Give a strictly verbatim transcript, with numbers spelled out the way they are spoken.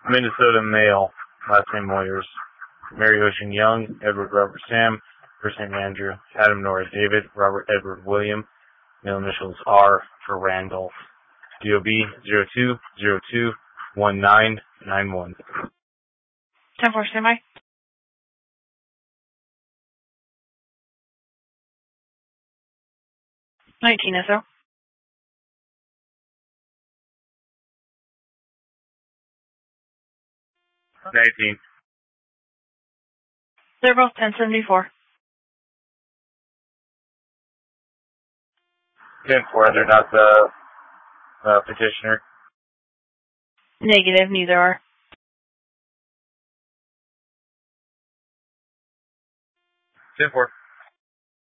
Minnesota male, last name Moyers. Mary Ocean Young, Edward Robert Sam, first name Andrew. Adam Nora David, Robert Edward William, middle initials R for Randolph. D O B zero two zero two one nine nine one. ten four, standby. nineteen S O. nineteen. They're both ten seventy-four. ten four, they're not the uh, petitioner. Negative, neither are. ten four.